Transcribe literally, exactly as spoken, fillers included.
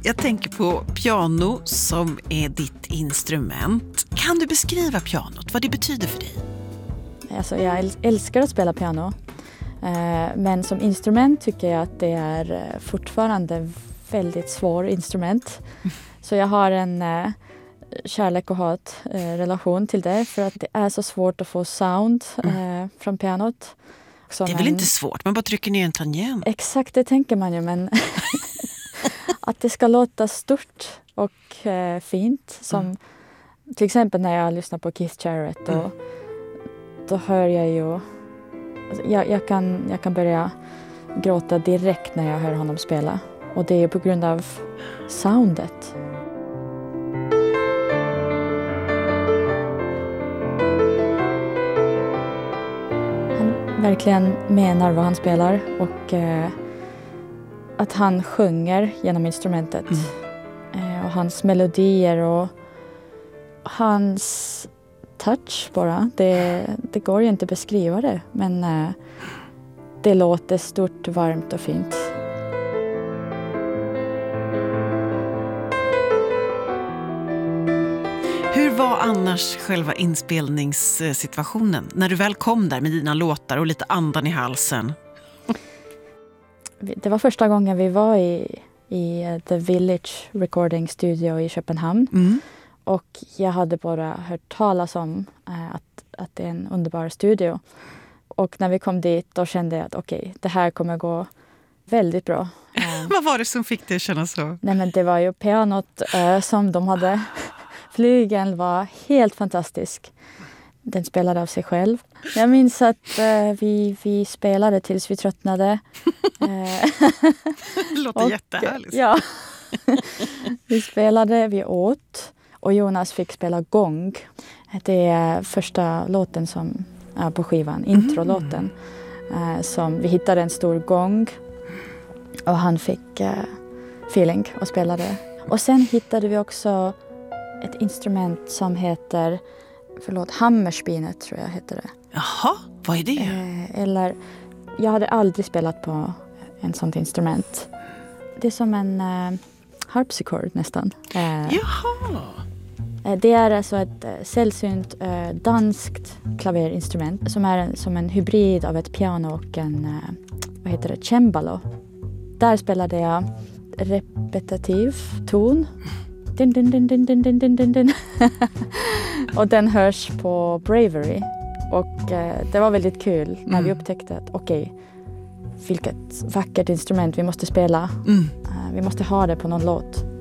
Jag tänker på piano som är ditt instrument. Kan du beskriva pianot, vad det betyder för dig? Alltså, jag älskar att spela piano. Men som instrument tycker jag att det är fortfarande väldigt svår instrument. Så jag har en kärlek och hat relation till det. För att det är så svårt att få sound mm. från pianot. Som det är väl en... inte svårt, man bara trycker ner en tangent. Exakt, det tänker man ju, men att det ska låta stort och eh, fint. Som mm. till exempel när jag lyssnar på Keith Jarrett, mm. då, då hör jag ju... Alltså, jag, jag, kan, jag kan börja gråta direkt när jag hör honom spela. Och det är på grund av soundet. Verkligen menar vad han spelar och eh, att han sjunger genom instrumentet mm. eh, och hans melodier och hans touch bara, det, det går ju inte att beskriva det, men eh, det låter stort, varmt och fint. Hur var annars själva inspelningssituationen när du väl kom där med dina låtar och lite andan i halsen? Det var första gången vi var i, i The Village Recording Studio i Köpenhamn. Mm. Och jag hade bara hört talas om äh, att, att det är en underbar studio. Och när vi kom dit då kände jag att okej, okay, det här kommer gå väldigt bra. Vad var det som fick dig att känna så? Nej, men det var ju pianot äh, som de hade... Flygeln var helt fantastisk. Den spelade av sig själv. Jag minns att eh, vi, vi spelade tills vi tröttnade. Det låter och, jättehärligt. Ja. Vi spelade, vi åt. Och Jonas fick spela gong. Det är första låten som är på skivan, introlåten. Mm. Eh, som vi hittade en stor gong. Och han fick eh, feeling och spelade. Och sen hittade vi också... ett instrument som heter, förlåt, hammerspinet tror jag heter det. Jaha, vad är det? Eh, eller, jag hade aldrig spelat på en sånt instrument. Det är som en eh, harpsichord nästan. Eh, Jaha! Eh, det är alltså ett eh, sällsynt eh, danskt klaverinstrument som är en, som en hybrid av ett piano och en, eh, vad heter det, cembalo. Där spelade jag repetitiv ton. Din, din, din, din, din, din, din, din, din. Och den hörs på Bravery. Och eh, det var väldigt kul när mm. vi upptäckte att okej, okay, vilket vackert instrument vi måste spela. Mm. Uh, vi måste ha det på någon låt.